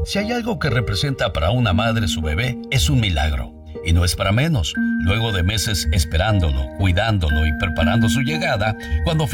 Si hay algo que representa para una madre su bebé, es un milagro. Y no es para menos. Luego de meses esperándolo, cuidándolo y preparando su llegada, cuando